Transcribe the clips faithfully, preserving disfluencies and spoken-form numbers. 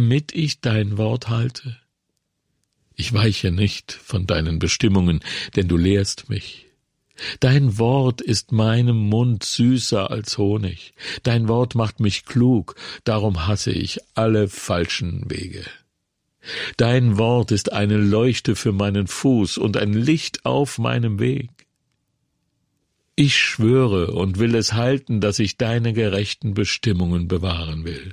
damit ich dein Wort halte. Ich weiche nicht von deinen Bestimmungen, denn du lehrst mich. Dein Wort ist meinem Mund süßer als Honig. Dein Wort macht mich klug, darum hasse ich alle falschen Wege. Dein Wort ist eine Leuchte für meinen Fuß und ein Licht auf meinem Weg. Ich schwöre und will es halten, dass ich deine gerechten Bestimmungen bewahren will.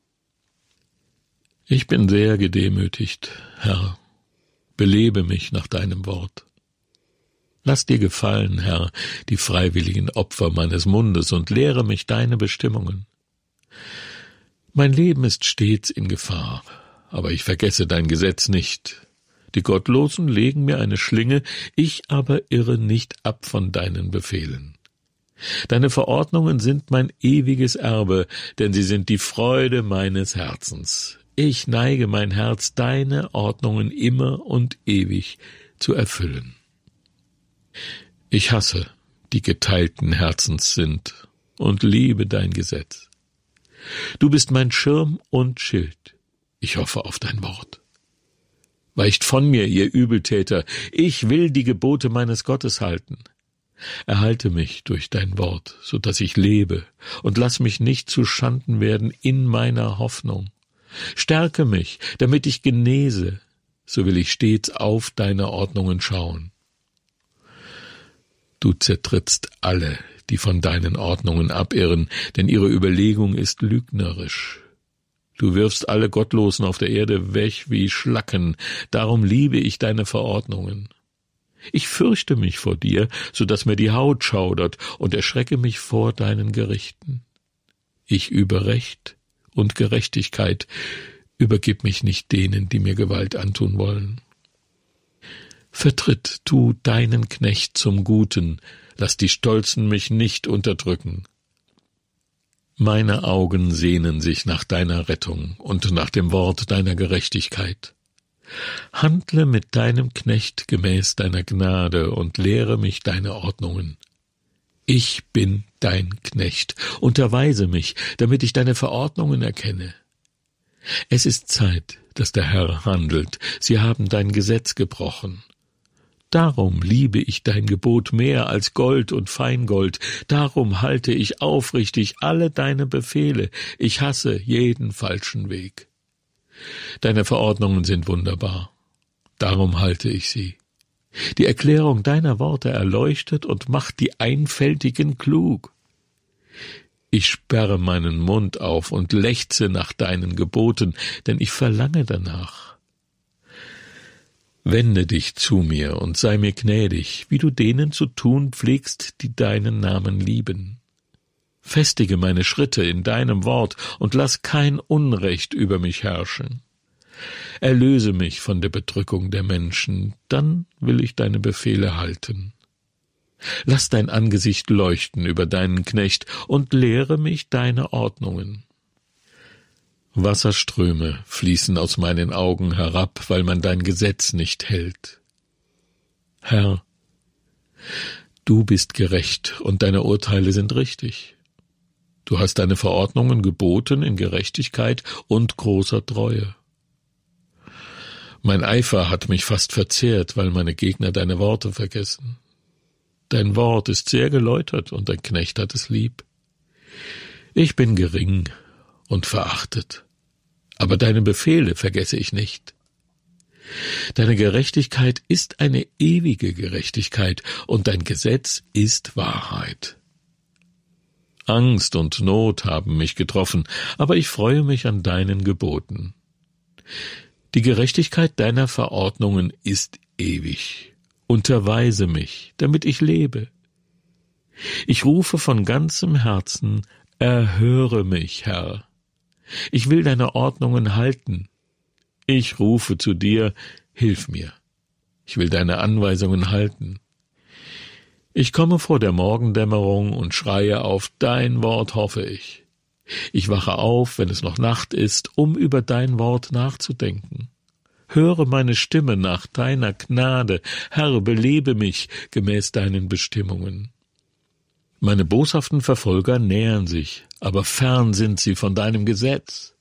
Ich bin sehr gedemütigt, Herr. Belebe mich nach deinem Wort. Lass dir gefallen, Herr, die freiwilligen Opfer meines Mundes und lehre mich deine Bestimmungen. Mein Leben ist stets in Gefahr, aber ich vergesse dein Gesetz nicht. Die Gottlosen legen mir eine Schlinge, ich aber irre nicht ab von deinen Befehlen. Deine Verordnungen sind mein ewiges Erbe, denn sie sind die Freude meines Herzens. Ich neige mein Herz, deine Ordnungen immer und ewig zu erfüllen. Ich hasse, die geteilten Herzens sind, und liebe dein Gesetz. Du bist mein Schirm und Schild. Ich hoffe auf dein Wort. Weicht von mir, ihr Übeltäter, ich will die Gebote meines Gottes halten. Erhalte mich durch dein Wort, so dass ich lebe, und lass mich nicht zu Schanden werden in meiner Hoffnung. Stärke mich, damit ich genese, so will ich stets auf deine Ordnungen schauen. Du zertrittst alle, die von deinen Ordnungen abirren, denn ihre Überlegung ist lügnerisch. Du wirfst alle Gottlosen auf der Erde weg wie Schlacken, darum liebe ich deine Verordnungen. Ich fürchte mich vor dir, so dass mir die Haut schaudert, und erschrecke mich vor deinen Gerichten. Ich übe Recht und Gerechtigkeit, übergib mich nicht denen, die mir Gewalt antun wollen. Vertritt du deinen Knecht zum Guten, lass die Stolzen mich nicht unterdrücken. Meine Augen sehnen sich nach deiner Rettung und nach dem Wort deiner Gerechtigkeit. Handle mit deinem Knecht gemäß deiner Gnade und lehre mich deine Ordnungen. Ich bin dein Knecht, unterweise mich, damit ich deine Verordnungen erkenne. Es ist Zeit, dass der Herr handelt, sie haben dein Gesetz gebrochen. Darum liebe ich dein Gebot mehr als Gold und Feingold, darum halte ich aufrichtig alle deine Befehle, ich hasse jeden falschen Weg. Deine Verordnungen sind wunderbar, darum halte ich sie. Die Erklärung deiner Worte erleuchtet und macht die Einfältigen klug. Ich sperre meinen Mund auf und lechze nach deinen Geboten, denn ich verlange danach. Wende dich zu mir und sei mir gnädig, wie du denen zu tun pflegst, die deinen Namen lieben. Festige meine Schritte in deinem Wort und lass kein Unrecht über mich herrschen. Erlöse mich von der Bedrückung der Menschen, dann will ich deine Befehle halten. Lass dein Angesicht leuchten über deinen Knecht und lehre mich deine Ordnungen. Wasserströme fließen aus meinen Augen herab, weil man dein Gesetz nicht hält. Herr, du bist gerecht und deine Urteile sind richtig. Du hast deine Verordnungen geboten in Gerechtigkeit und großer Treue. Mein Eifer hat mich fast verzehrt, weil meine Gegner deine Worte vergessen. Dein Wort ist sehr geläutert und dein Knecht hat es lieb. Ich bin gering und verachtet, aber deine Befehle vergesse ich nicht. Deine Gerechtigkeit ist eine ewige Gerechtigkeit und dein Gesetz ist Wahrheit. Angst und Not haben mich getroffen, aber ich freue mich an deinen Geboten. Die Gerechtigkeit deiner Verordnungen ist ewig. Unterweise mich, damit ich lebe. Ich rufe von ganzem Herzen, erhöre mich, Herr. Ich will deine Ordnungen halten. Ich rufe zu dir, hilf mir. Ich will deine Anweisungen halten. Ich komme vor der Morgendämmerung und schreie auf dein Wort, hoffe ich. Ich wache auf, wenn es noch Nacht ist, um über dein Wort nachzudenken. Höre meine Stimme nach deiner Gnade, Herr, belebe mich gemäß deinen Bestimmungen. Meine boshaften Verfolger nähern sich, aber fern sind sie von deinem Gesetz.